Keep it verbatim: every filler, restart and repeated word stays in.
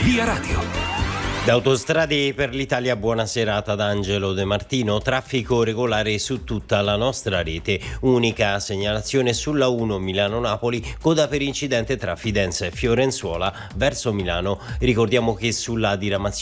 Via Radio. Da Autostrade per l'Italia, buona serata ad Angelo De Martino. Traffico regolare su tutta la nostra rete. Unica segnalazione sulla uno Milano-Napoli, coda per incidente tra Fidenza e Fiorenzuola verso Milano. Ricordiamo che sulla diramazione